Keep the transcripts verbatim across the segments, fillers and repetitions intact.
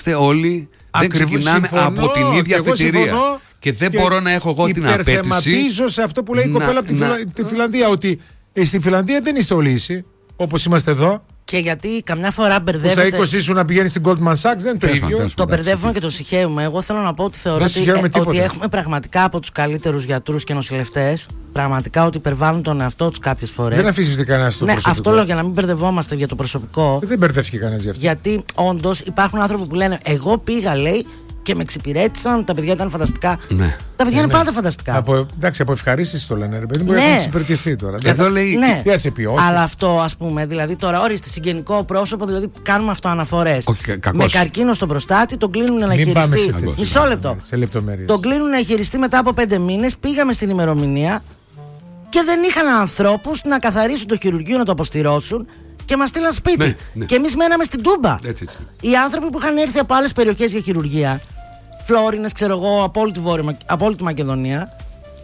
όλοι δεν ξεκινάμε από την ίδια αφετηρία. Και δεν και μπορώ να έχω εγώ την απέτηση. Υπερθεματίζω σε αυτό που λέει η να, κοπέλα από τη, να, Φιλα... τη Φιλανδία. Ότι στη Φιλανδία δεν είστε όλοι ίσοι, όπως είμαστε εδώ. Και γιατί καμιά φορά μπερδεύεται. Στα είκοσι ήσουν να πηγαίνει στην Goldman Sachs, δεν το ίδιο. Το μπερδεύουμε και το συχαίουμε. Εγώ θέλω να πω ότι θεωρώ ότι, ε, ότι έχουμε πραγματικά από τους καλύτερους γιατρούς και νοσηλευτές. Πραγματικά ότι υπερβάλλουν τον εαυτό τους κάποιες φορές. Δεν αφήσει κανένα στο ναι, προσωπικό. Αυτό λέω για να μην μπερδευόμαστε για το προσωπικό. Δεν μπερδεύτηκε κανένα γι' αυτό. Γιατί όντως υπάρχουν άνθρωποι που λένε: εγώ πήγα, λέει, και με εξυπηρέτησαν, τα παιδιά ήταν φανταστικά. Ναι. Τα παιδιά ναι, είναι πάντα φανταστικά. Από, εντάξει, από ευχαρίστηση το λένε, ρε παιδί, μπορεί ναι. να εξυπηρετηθεί τώρα. Εδώ λέει. Ναι. Τι σε πει, όχι. Αλλά αυτό, ας πούμε, δηλαδή τώρα, ορίστε, συγγενικό πρόσωπο, δηλαδή κάνουμε αυτοαναφορές. Με καρκίνο στον προστάτη, τον κλείνουν να χειριστεί. Μισό λεπτό. Σε λεπτομέρειες. Τον κλείνουν να χειριστεί μετά από πέντε μήνες. Πήγαμε στην ημερομηνία και δεν είχαν ανθρώπους να καθαρίσουν το χειρουργείο, να το αποστηρώσουν. Και μας στείλαν σπίτι. Ναι, ναι. Και εμείς μέναμε στην Τούμπα. Έτσι, έτσι. Οι άνθρωποι που είχαν έρθει από άλλες περιοχές για χειρουργία, Φλόρινες, ξέρω εγώ, από όλη τη, Βόρεια, από όλη τη Μακεδονία,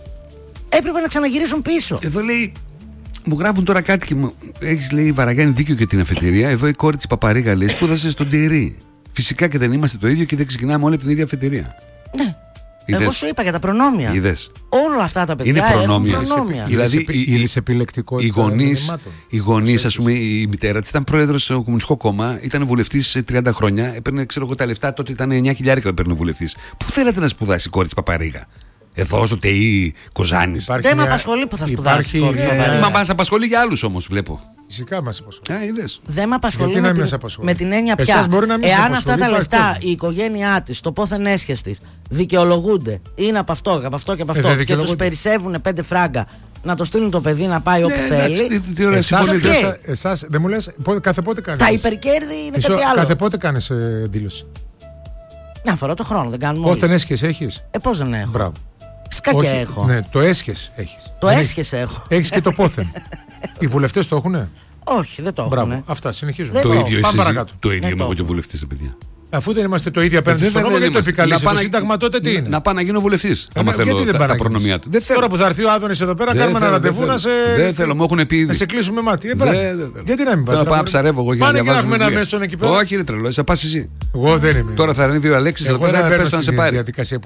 έπρεπε να ξαναγυρίσουν πίσω. Εδώ λέει, μου γράφουν τώρα κάτι και μου έχεις, λέει, Βαραγιάννη, δίκιο για την αφετηρία. Εδώ η κόρη της Παπαρίγα, λέει, σπούδασε στον Τιερί. Φυσικά και δεν είμαστε το ίδιο και δεν ξεκινάμε όλοι από την ίδια αφετηρία. Ναι. Είδες. Εγώ σου είπα για τα προνόμια. Είδες. Όλα αυτά τα παιδιά είναι προνόμια. έχουν προνόμια. Δηλαδή η επιλεκτικότητα. Οι γονείς, ας πούμε, η μητέρα της ήταν πρόεδρος στο Κομμουνιστικό Κόμμα, ήταν βουλευτής σε τριάντα χρόνια, έπαιρνε, ξέρω εγώ, τα λεφτά, τότε ήταν εννιά χιλιάρικα έπαιρνε βουλευτής. Πού θέλατε να σπουδάσει η κόρη της Παπαρίγα? Εδώ στο ΤΕΙ Κοζάνης. Δεν με απασχολεί που θα σπουδάσει η κόρη της Παπαρίγα. Μα μας απασχολεί για άλλους όμως, βλέπω. Φυσικά μας απασχολεί. Α, είδες. Δεν με απασχολεί με, την, με την έννοια πια. Εάν αυτά τα λεφτά η οικογένειά της, το πόθεν έσχες της, δικαιολογούνται, είναι από αυτό, από αυτό και από αυτό, ε, και τους περισσεύουν πέντε φράγκα να το στείλουν το παιδί να πάει όπου θέλει. Εσάς δεν μου λες κάθε πότε κάνεις? Τα υπερκέρδη είναι κάτι άλλο. Κάθε πότε κάνεις δήλωση? Μια φορά το χρόνο, δεν κάνουμε. Πόθεν έσχες έχεις? Ε, πώς δεν έχω. Μπράβο. Φυσικά και έχω. Ναι, το έσχες έχεις. Το έσχες έχω. Έχεις και το πόθεν. Οι βουλευτές το έχουνε? Όχι, δεν το έχουν. Μπράβο, αυτά συνεχίζουμε. Το ίδιο, πάμε παρακάτω. Το ίδιο είμαι εγώ και βουλευτής, παιδιά. Αφού δεν είμαστε το ίδιο απέναντι στον νόμο, γιατί το επικαλείσαι το Σύνταγμα, τότε τι είναι? Να πάω να γίνω βουλευτής. Άμα θέλω τα προνομιά του. Τώρα που θα έρθει ο Άδωνης εδώ πέρα, κάνουμε ένα ραντεβού να σε. Δεν θέλω, μου έχουν πει. Να σε κλείσουμε μάτι. Γιατί να μην πας? Θα πάω να ψαρεύω εγώ για να διαβάσω. Πάνε και να έχουμε ένα μέσον εκεί πέρα. Όχι, είναι τρελό, θα πας εσύ. Εγώ δεν είμαι. Τώρα θα ανέβει ο Αλέξης εδώ πέρα, πες να σε πάρει.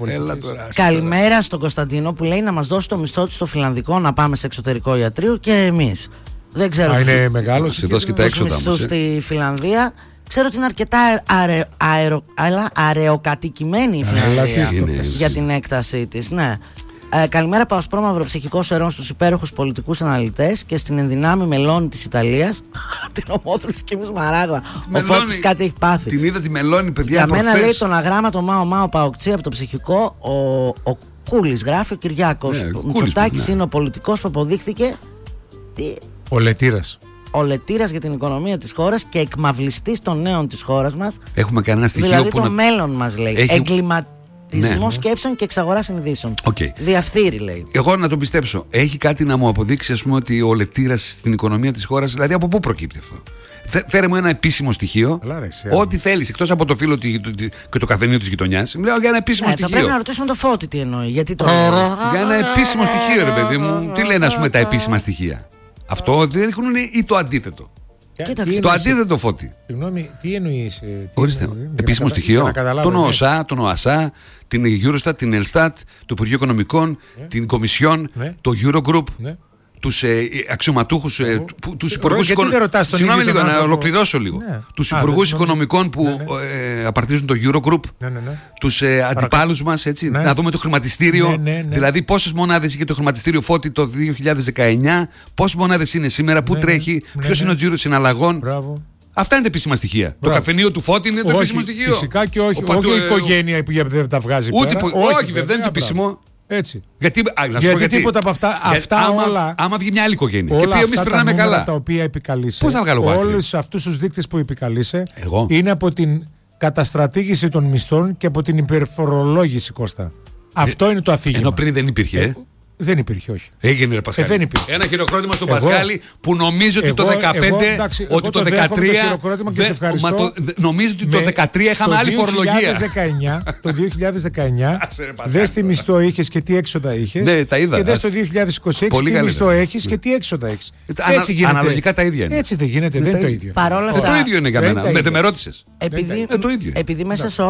Καλημέρα στον Κωνσταντίνο που λέει να μας δώσει το μισθό του στο φιλανδικό να πάμε σε εξωτερικό ιατρείο και εμείς. Δεν ξέρω. Είναι μεγάλο. Τους μισθούς στη Φιλανδία. Ξέρω ότι είναι αρκετά αερο, αερο, αερο, αεροκατοικημένη η Φιλανδία για την έκτασή της. Ναι. Ε, καλημέρα, Παοσπρόμαυρο ψυχικός ερών στους υπέροχους πολιτικούς αναλυτές και στην ενδυνάμει Μελώνη της Ιταλίας. Την ομόθρηση και Μαράγδα. Ο Φώτης κάτι έχει πάθει. Την είδα τη Μελώνη, παιδιά. Για μένα λέει τον αγράμματο Μάο Μάο Παοκτσί από το ψυχικό. Ο, ο Κούλης γράφει, ο Κυριάκος. Ναι, ο Μητσοτάκης ναι. είναι ο πολιτικός που αποδείχθηκε. Τι... Ο Λετήρας. Ο λετήρας για την οικονομία της χώρας και εκμαυλιστής των νέων της χώρας μας. Έχουμε κανένα στοιχείο δηλαδή που το να... μέλλον μας λέει. Έχει... Εγκληματισμό ναι. σκέψεων και εξαγορά συνειδήσεων. Okay. Διαφθείρει, λέει. Εγώ να το πιστέψω. Έχει κάτι να μου αποδείξει, ας πούμε, ότι ο λετήρας στην οικονομία της χώρας, δηλαδή από πού προκύπτει αυτό? Φέρε μου ένα επίσημο στοιχείο. Ό,τι θέλεις, εκτός από το φίλο και το καφενείο της γειτονιάς. Μιλάω για ένα επίσημο ναι, στοιχείο. Θα πρέπει να ρωτήσουμε το Φώτη τι εννοεί. Γιατί το λέει. Για ένα επίσημο στοιχείο, ρε παιδί μου. Τι λένε, ας πούμε, τα επίσημα στοιχεία? Αυτό δεν έχουν ή το αντίθετο? Κοίταξε, το αντίθετο, Φώτη. Συγγνώμη, τι εννοείς? Ορίστε, επίσημο κατα... στοιχείο. Τον ΟΣΑ, τον ΟΑΣΑ, την Eurostat, την Ελστάτ, το Υπουργείο Οικονομικών, ναι. την Κομισιόν, ναι. το Eurogroup, ναι. τους ε, αξιωματούχους, ε, τους υπουργούς οικονομικών. Συγγνώμη λίγο, να ολοκληρώσω λίγο. Ναι. Τους υπουργούς οικονομικών που ναι, ναι. Ε, απαρτίζουν το Eurogroup, ναι, ναι, ναι. τους ε, αντιπάλους μας, έτσι, ναι. να δούμε το χρηματιστήριο. Ναι, ναι, ναι. Δηλαδή, πόσες μονάδες είχε το χρηματιστήριο, Φώτη, το δύο χιλιάδες δεκαεννιά, πόσες μονάδες είναι σήμερα, πού ναι, τρέχει, ναι, ποιος ναι, είναι ο τζίρος συναλλαγών. Μπράβο. Αυτά είναι τα επίσημα στοιχεία. Μπράβο. Το καφενείο του Φώτη είναι το όχι, επίσημο στοιχείο. Φυσικά και όχι. Όχι η οικογένεια που δεν τα βγάζει πέρα. Όχι, δεν είναι το επίσημο. Έτσι. Γιατί, α, γιατί, γιατί τίποτα από αυτά, αυτά άμα, όλα. Άμα βγει μια άλλη οικογένεια. Όλα και εμείς περνάμε καλά. Τα οποία επικαλείσαι. Πού θα βγάλω εγώ? Όλους αυτούς τους δείκτες που επικαλείσαι είναι από την καταστρατήγηση των μισθών και από την υπερφορολόγηση, Κώστα. Αυτό ε, είναι το αφήγημα. Ενώ πριν δεν υπήρχε. Ε, Δεν υπήρχε, όχι. Έγινε, ρε Πασχάλη. Ε, δεν υπήρχε. Ένα χειροκρότημα στον εγώ, Πασχάλη που νομίζει ότι εγώ, το δεκαπέντε. Εγώ, εντάξει, ότι το δεκατρία. Και σε μα το, νομίζω ότι το δεκατρία είχαμε άλλη φορολογία. Το δύο χιλιάδες δεκαεννιά δες τι μισθό είχες και τι έξοδα είχες. Ναι, τα είδα. Και δες το δύο χιλιάδες είκοσι έξι τι μισθό έχεις και τι έξοδα έχεις. Έτσι γίνεται. Αναλογικά τα ίδια είναι. Έτσι δεν γίνεται, δεν είναι το ίδιο. Παρόλα αυτά. Το ίδιο είναι για μένα. Με με ρώτησες. Επειδή μέσα σε